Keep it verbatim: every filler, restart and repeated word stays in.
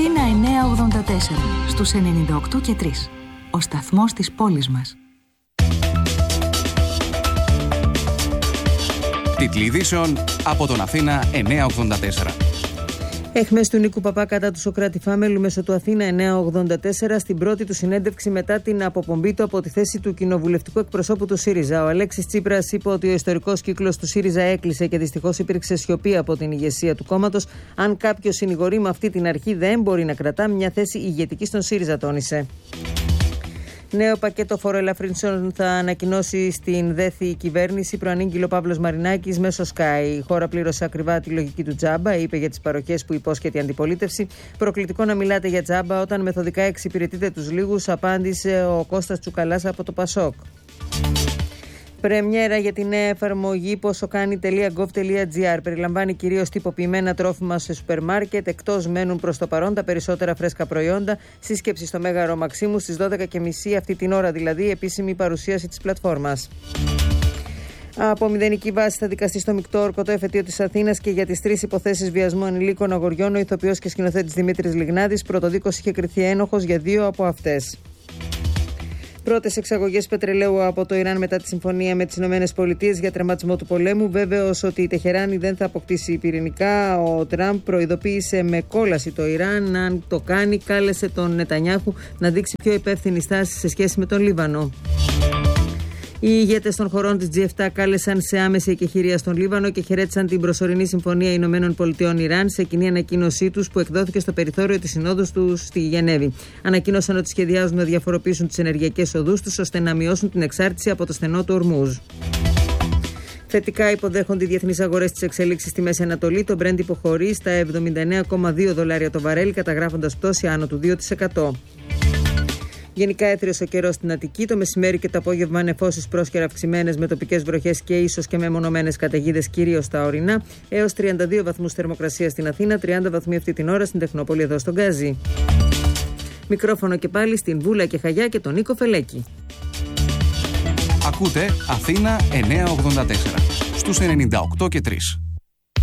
Αθήνα εννιακόσια ογδόντα τέσσερα, στους ενενήντα οκτώ και τρία. Ο σταθμός της πόλης μας. Τίτλοι ειδήσεων από τον Αθήνα εννιακόσια ογδόντα τέσσερα. Έχμες του Νίκου Παπά κατά του Σωκράτη Φάμελου μέσω του Αθήνα εννιακόσια ογδόντα τέσσερα στην πρώτη του συνέντευξη μετά την αποπομπή του από τη θέση του κοινοβουλευτικού εκπροσώπου του ΣΥΡΙΖΑ. Ο Αλέξης Τσίπρας είπε ότι ο ιστορικός κύκλος του ΣΥΡΙΖΑ έκλεισε και δυστυχώς υπήρξε σιωπή από την ηγεσία του κόμματος. Αν κάποιος συνηγορεί με αυτή την αρχή, δεν μπορεί να κρατά μια θέση ηγετική στον ΣΥΡΙΖΑ, τόνισε. Νέο πακέτο φοροελαφρύνσεων θα ανακοινώσει στην ΔΕΘΗ κυβέρνηση, προανήγγειλε ο Παύλος Μαρινάκης μέσω Sky. Η χώρα πλήρωσε ακριβά τη λογική του τζάμπα, είπε για τις παροχές που υπόσχεται η αντιπολίτευση. Προκλητικό να μιλάτε για τζάμπα όταν μεθοδικά εξυπηρετείτε τους λίγους, απάντησε ο Κώστας Τσουκαλάς από το Πασόκ. Πρεμιέρα για τη νέα εφαρμογή ποσοκάνει.gov.gr. Περιλαμβάνει κυρίως τυποποιημένα τρόφιμα σε σούπερ μάρκετ. Εκτός μένουν προς το παρόν τα περισσότερα φρέσκα προϊόντα. Σύσκεψη στο Μέγαρο Μαξίμου στις δώδεκα και μισή, αυτή την ώρα δηλαδή, επίσημη παρουσίαση της πλατφόρμας. Από μηδενική βάση θα δικαστεί στο μεικτό όρκο το εφετείο της Αθήνας και για τις τρεις υποθέσεις βιασμού ανηλίκων αγοριών ο ηθοποιός και σκηνοθέτης Δημήτρης Λιγνάδης. Πρωτοδίκος είχε κριθεί ένοχος για δύο από αυτές. Πρώτες εξαγωγές πετρελαίου από το Ιράν μετά τη συμφωνία με τις ΗΠΑ για τερματισμό του πολέμου. Βέβαιος ότι η Τεχεράνη δεν θα αποκτήσει πυρηνικά, ο Τραμπ προειδοποίησε με κόλαση το Ιράν. Αν το κάνει, κάλεσε τον Νετανιάχου να δείξει πιο υπεύθυνη στάση σε σχέση με τον Λίβανο. Οι ηγέτες των χωρών της τζι επτά κάλεσαν σε άμεση εκεχηρία στον Λίβανο και χαιρέτησαν την προσωρινή συμφωνία Ηνωμένων Πολιτειών Ιράν σε κοινή ανακοίνωσή τους που εκδόθηκε στο περιθώριο της συνόδου τους στη Γενέβη. Ανακοίνωσαν ότι σχεδιάζουν να διαφοροποιήσουν τις ενεργειακές οδούς τους ώστε να μειώσουν την εξάρτηση από το στενό του Ορμούζ. Θετικά υποδέχονται οι διεθνείς αγορές τις εξελίξεις στη Μέση Ανατολή. Το Brent υποχωρεί στα εβδομήντα εννέα κόμμα δύο δολάρια το βαρέλι, καταγράφοντας πτώση άνω του δύο τοις εκατό. Γενικά έθριος ο καιρός στην Αττική. Το μεσημέρι και το απόγευμα νεφώσεις πρόσκαιρα αυξημένες με τοπικές βροχές και ίσως και μεμονωμένες καταιγίδες, κυρίως στα ορεινά. Έως τριάντα δύο βαθμούς θερμοκρασία στην Αθήνα, τριάντα βαθμοί αυτή την ώρα στην Τεχνόπολη εδώ στον Γκάζι. Μικρόφωνο και πάλι στην Βούλα και Χαγιά και τον Νίκο Φελέκη. Ακούτε Αθήνα εννιακόσια ογδόντα τέσσερα στους ενενήντα οκτώ και τρία.